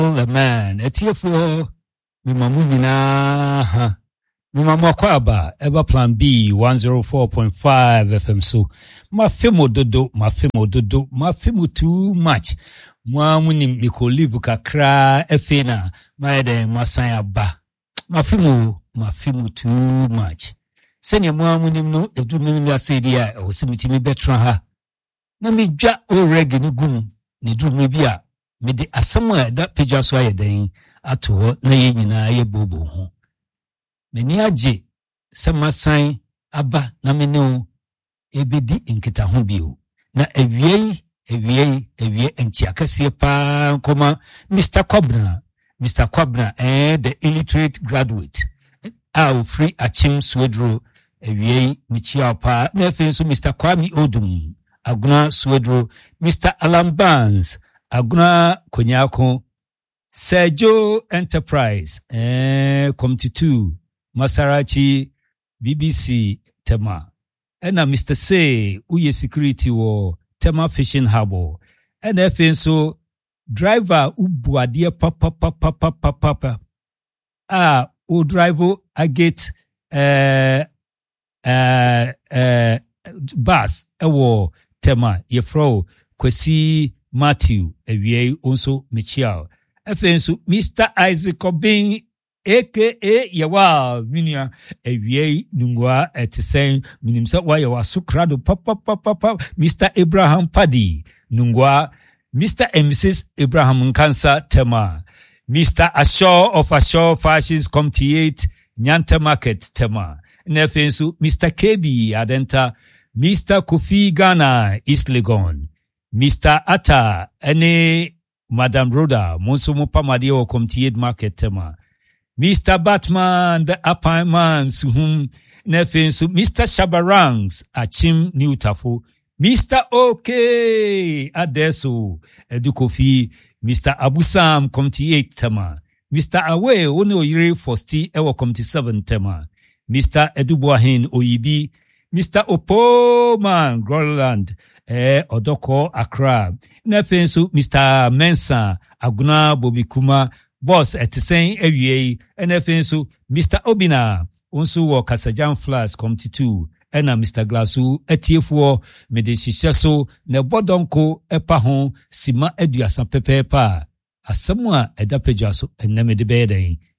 the man, a tear for Mimamuna, Mimamokwaba, ever plan B 104.5 FM. So, my fimo too much. Mwamuni mikolivu kakra efena, maede masaya ba. My fimo too much. Senya mwamuni no, edu mimi sedia, o simitimi betra ha. Na mi ja o regi ni gum, ni dru mibia. Mede asama da pejwa so ayeden ato na ye nyina ye bobo ho meni age sama san aba na mene ebedi enkita ho bio na ewie enchi akase pa koma Mr. Kwabna the illiterate graduate free achim swedro ewie michia pa na efenso Mr. Kwame Odum aguna swedro Mr. Alambans Aguna Konyako Sergio Enterprise Committee 2 Masarachi BBC Tema Ena Mr. Say Uye Security wo Tema Fishing Harbor Ena Fenso Driver Ubuadia papa O driver Agate Bus Ewo Tema Yefro Kwesi Matthew Ewie also Michial Efensu Mr. Isaac Obin aka Yawa Minia Ewie Nungwa etisen minimsa wa yawa sukrado papa Mr. Abraham Paddy Nungwa Mr. and Mrs. Abraham Nkansa Tema Mr. Ashore of Ashore Fashions Committee 8 Nyanta Market Tema Nefensu Mr. KB Adenta Mr. Kofi Ghana East Legon Mr. Atta, any Madam Rhoda, Monsumo Pamadio Comtied Market Tema. Mr. Batman, the upper man, Suhum, Nefensu, Mr. Shabarangs, Achim Newtafu, Mr. OK, Adeso, Edukofi, Mr. Abusam, Comtied Tema. Mr. Awe, Ono Yiri Fosti, Ewa Comti 7 Tema. Mr. Edubuahin, Oyibi, Mr. Opoman, Groland, Odoko Accra. Nefensu Mr. Mensa Aguna Bobikuma boss etisen ewie nefensu Mr. Obina onsu wo Kasajan Flash Committee 2 ena Mr. Glasu etiefuo mede hihyeso ne bodonko epa ho sima aduasa pepepa asemu a edapejwa so enamede beden